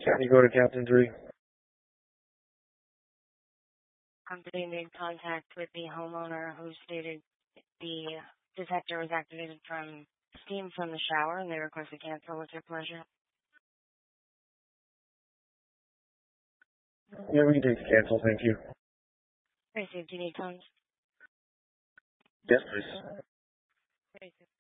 Can you go to Captain 3? Company made contact with the homeowner who stated the detector was activated from steam from the shower, and they request to cancel with your pleasure. Yeah, we can take the cancel, thank you. Received. Do you need funds? Yes, please. Received.